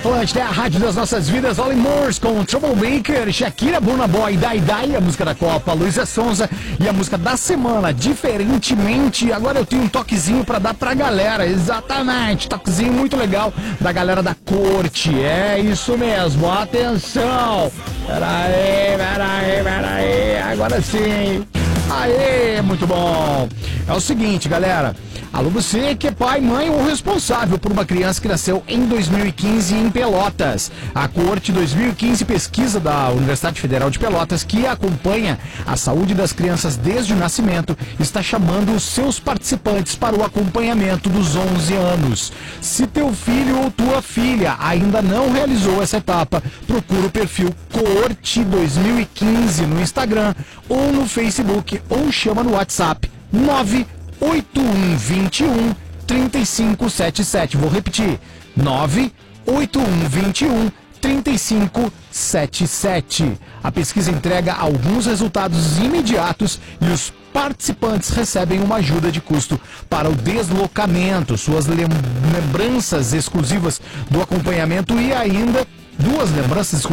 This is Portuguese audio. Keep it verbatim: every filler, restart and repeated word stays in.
Atlântida, é a rádio das nossas vidas. Ollie Moores com Troublemaker, Shakira, Burna Boy, Dai Dai, a música da Copa, Luísa Sonza e a música da semana, Diferentemente. Agora eu tenho um toquezinho pra dar pra galera, exatamente, toquezinho muito legal da galera da corte, é isso mesmo, atenção. Peraí, peraí, peraí, agora sim. Aê, muito bom. É o seguinte, galera. Alô, você que é pai, mãe ou responsável por uma criança que nasceu em dois mil e quinze em Pelotas. A Corte dois mil e quinze, pesquisa da Universidade Federal de Pelotas, que acompanha a saúde das crianças desde o nascimento, está chamando os seus participantes para o acompanhamento dos onze anos. Se teu filho ou tua filha ainda não realizou essa etapa, procura o perfil Corte dois mil e quinze no Instagram ou no Facebook ou chama no WhatsApp nove oito um dois um três cinco sete sete. Vou repetir, nove oito um dois um três cinco sete sete. A pesquisa entrega alguns resultados imediatos e os participantes recebem uma ajuda de custo para o deslocamento, suas lembranças exclusivas do acompanhamento e ainda duas lembranças